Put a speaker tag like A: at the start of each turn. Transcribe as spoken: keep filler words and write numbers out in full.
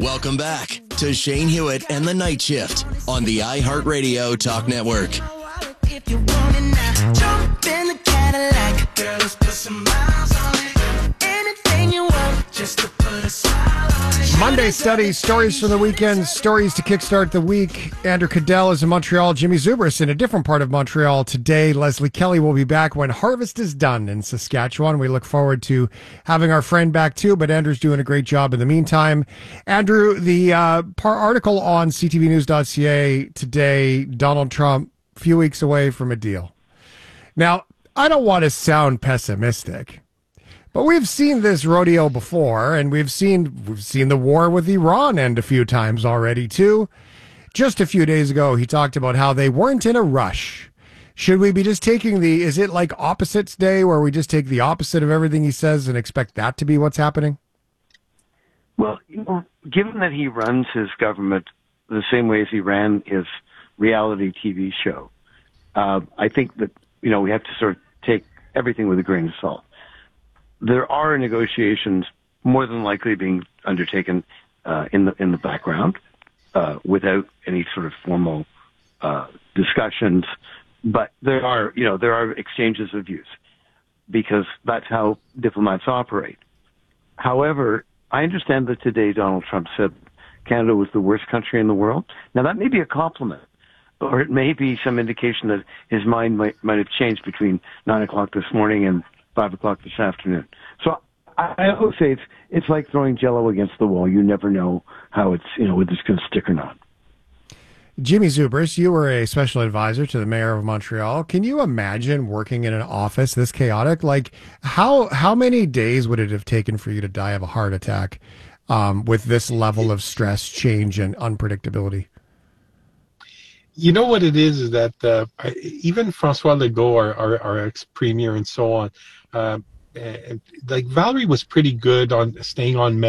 A: Welcome back to Shane Hewitt and the Night Shift on the iHeartRadio Talk Network.
B: If you want it now, jump in the Cadillac. Girl, let's put some miles on it. Anything you want, just to put a smile on it.
C: Monday study, stories from the weekend, stories to kickstart the week. Andrew Cadell is in Montreal. Jimmy Zubris in a different part of Montreal today. Leslie Kelly will be back when harvest is done in Saskatchewan. We look forward to having our friend back too, but Andrew's doing a great job in the meantime. Andrew, the uh, par- article on c t v news dot c a today, Donald Trump, a few weeks away from a deal. Now, I don't want to sound pessimistic, but we've seen this rodeo before, and we've seen we've seen the war with Iran end a few times already, too. Just a few days ago, he talked about how they weren't in a rush. Should we be just taking the, is it like Opposites Day, where we just take the opposite of everything he says and expect that to be what's happening?
D: Well, you know, given that he runs his government the same way as he ran his reality T V show, uh, I think that, you know, we have to sort of take everything with a grain of salt. There are negotiations more than likely being undertaken uh, in the in the background uh, without any sort of formal uh, discussions, but there are you know there are exchanges of views because that's how diplomats operate. However, I understand that today Donald Trump said Canada was the worst country in the world. Now that may be a compliment, or it may be some indication that his mind might might have changed between nine o'clock this morning and five o'clock this afternoon. So I, I would say it's it's like throwing Jello against the wall. You never know how it's you know whether it's going to stick or not.
C: Jimmy Zubris, you were a special advisor to the mayor of Montreal. Can you imagine working in an office this chaotic? Like, how how many days would it have taken for you to die of a heart attack um, with this level of stress, change, and unpredictability?
E: You know what it is, is that uh, even Francois Legault, our, our, our ex-premier and so on, uh, like Valerie was pretty good on staying on